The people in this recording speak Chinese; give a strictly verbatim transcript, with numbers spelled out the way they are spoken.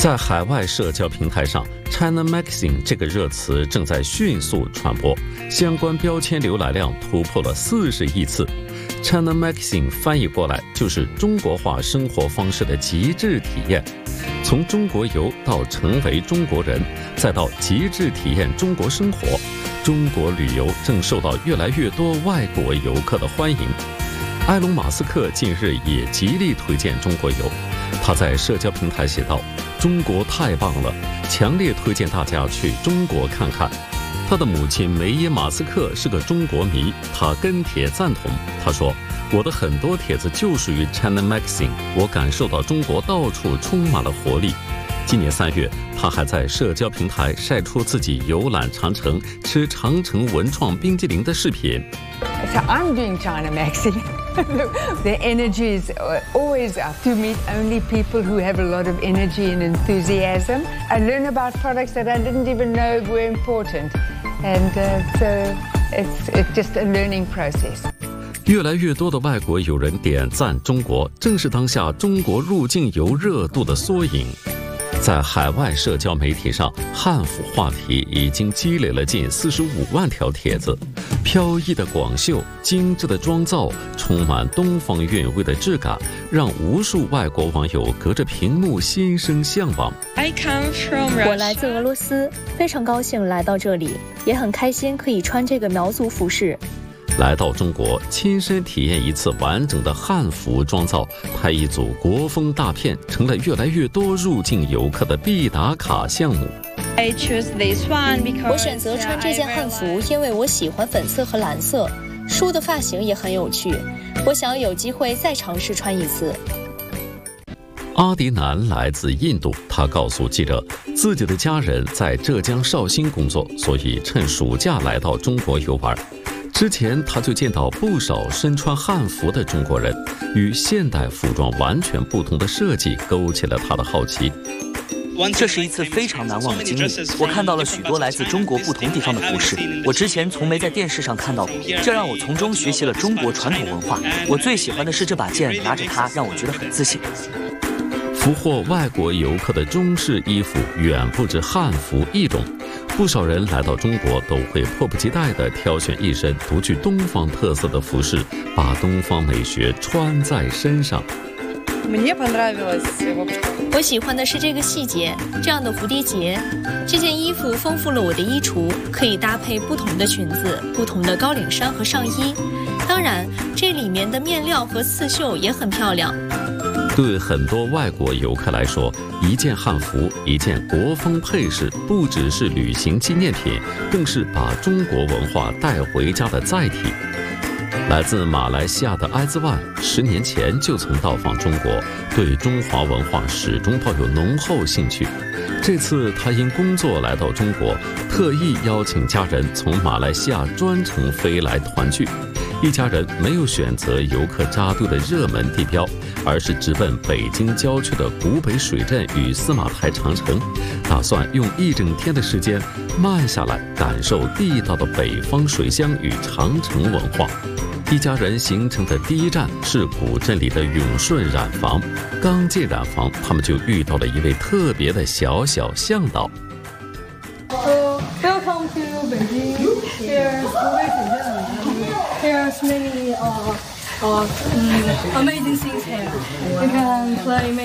在海外社交平台上 ，China Magazine 这个热词正在迅速传播，相关标签浏览量突破了四十亿次。China Magazine 翻译过来就是中国化生活方式的极致体验。从中国游到成为中国人，再到极致体验中国生活，中国旅游正受到越来越多外国游客的欢迎。埃隆·马斯克近日也极力推荐中国游，他在社交平台写道：“中国太棒了，强烈推荐大家去中国看看。”他的母亲梅耶·马斯克是个中国迷，他跟帖赞同。他说：“我的很多帖子就属于 China Magazine， 我感受到中国到处充满了活力。”今年三月，他还在社交平台晒出自己游览长城、吃长城文创冰激凌的视频。 So I'm doing China Magazine. The energy is always up to meet only people who have a lot of energy and enthusiasm. I learn about products that I didn't even know were important, and uh, so it's it's just a learning process. 越来越多的外国友人点赞中国，正是当下中国入境游热度的缩影。在海外社交媒体上，汉服话题已经积累了近四十五万条帖子。飘逸的广袖、精致的妆造、充满东方韵味的质感，让无数外国网友隔着屏幕心生向往。 我来自俄罗斯，非常高兴来到这里，也很开心可以穿这个苗族服饰。 来到中国，亲身体验一次完整的汉服妆造，拍一组国风大片，成了越来越多入境游客的必打卡项目。 我选择穿这件汉服，因为我喜欢粉色和蓝色。梳的发型也很有趣，我想有机会再尝试穿一次。 阿迪南来自印度，他告诉记者，自己的家人在浙江绍兴工作，所以趁暑假来到中国游玩。之前他就见到不少身穿汉服的中国人，与现代服装完全不同的设计勾起了他的好奇。 这是一次非常难忘的经历，我看到了许多来自中国不同地方的服饰，我之前从没在电视上看到过，这让我从中学习了中国传统文化。我最喜欢的是这把剑，拿着它让我觉得很自信。 俘获外国游客的中式衣服远不止汉服一种，不少人来到中国都会迫不及待地挑选一身独具东方特色的服饰，把东方美学穿在身上。 我喜欢的是这个细节，这样的蝴蝶结。这件衣服丰富了我的衣橱，可以搭配不同的裙子、不同的高领衫和上衣。当然，这里面的面料和刺绣也很漂亮。 对很多外国游客来说，一件汉服、一件国风配饰，不只是旅行纪念品，更是把中国文化带回家的载体。来自马来西亚的埃兹万，十年前就曾到访中国，对中华文化始终抱有浓厚兴趣。这次他因工作来到中国，特意邀请家人从马来西亚专程飞来团聚。一家人没有选择游客扎堆的热门地标，而是直奔北京郊区的古北水镇与司马台长城，打算用一整天的时间慢下来，感受地道的北方水乡与长城文化。一家人行程的第一站是古镇里的永顺染坊，刚进染坊，他们就遇到了一位特别的小小向导。 So, welcome to Beijing. Here's Hubei Shenzhen. There's many uh, uh, amazing things here. You can play many